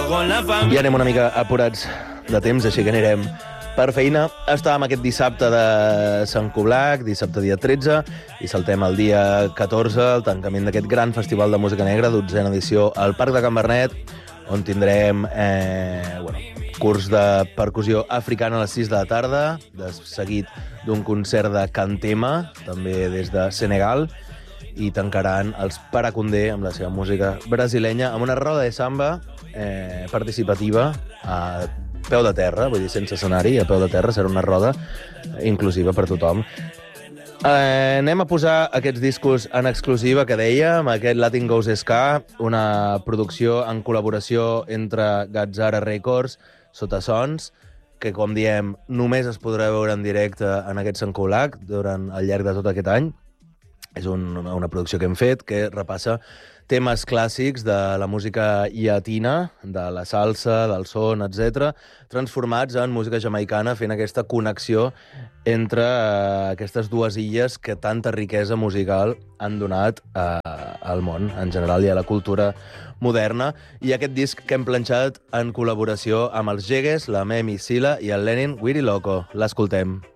con la familia. I anem una mica apurats de temps, així que anirem per feina. Estàvem aquest dissabte de Sant Coblac, dissabte dia 13, i saltem el dia 14, el tancament d'aquest gran festival de música negra, 12a edició al Parc de Can Bernet, on tindrem curs de percussió africana a les 6 de la tarda, seguit d'un concert de Cantema, també des de Senegal, i tancaran els Paracundé amb la seva música brasilenya, amb una roda de samba participativa a peu de terra, vull dir, sense escenari, a peu de terra, serà una roda inclusiva per tothom. Anem a posar aquests discos en exclusiva que dèiem, aquest Latin Goes Ska, una producció en col·laboració entre Gazzara Records, Sota Sons, que, com diem, només es podrà veure en directe en aquest Sant Coblac durant el llarg de tot aquest any. És una producció que hem fet que repassa temes clàssics de la música llatina, de la salsa, del son, etc., transformats en música jamaicana, fent aquesta connexió entre aquestes dues illes que tanta riquesa musical han donat al món en general i a la cultura moderna. I aquest disc que hem planxat en col·laboració amb els Jegues, la Memi Sila i el Lenin Wiri Loco. L'escoltem.